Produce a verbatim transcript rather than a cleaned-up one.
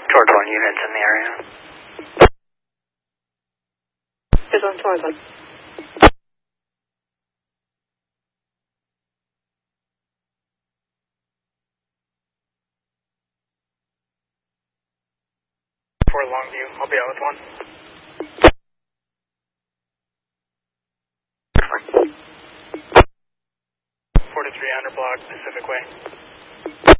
Towards one units in the area. Here's one, towards one. For Longview, I'll be out with one. Four to three under block, Pacific Way.